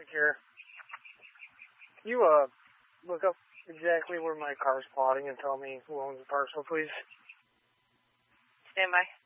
Secure. Can you, look up exactly where my car's plotting and tell me who owns the parcel, please? Stand by.